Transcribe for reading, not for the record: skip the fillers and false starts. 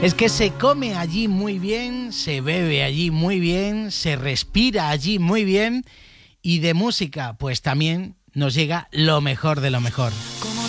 Es que se come allí muy bien, se bebe allí muy bien, se respira allí muy bien y de música pues también nos llega lo mejor de lo mejor.